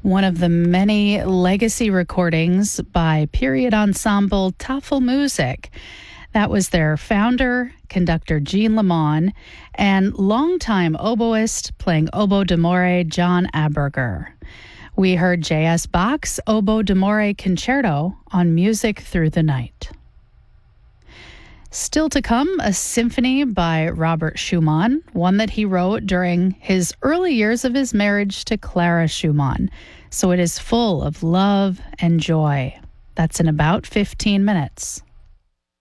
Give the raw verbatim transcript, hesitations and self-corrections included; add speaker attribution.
Speaker 1: one of the many legacy recordings by period ensemble Tafelmusik. That was their founder, conductor Jean Lamont, and longtime oboist playing oboe d'amore John Aberger. We heard J S. Bach's Oboe d'Amore Concerto on Music Through the Night. Still to come, a symphony by Robert Schumann, one that he wrote during his early years of his marriage to Clara Schumann. So it is full of love and joy. That's in about fifteen minutes.